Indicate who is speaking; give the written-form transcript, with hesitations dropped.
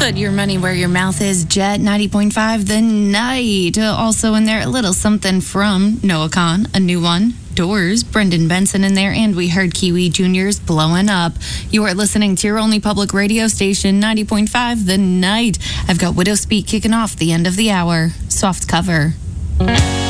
Speaker 1: Put your money where your mouth is. Jet 90.5 The Night. Also in there, a little something from Noah Khan, a new one. Doors, Brendan Benson in there, and we heard Kiwi Jr.'s Blowing Up. You are listening to your only public radio station, 90.5 The Night. I've got Widow Speak kicking off the end of the hour. Soft cover.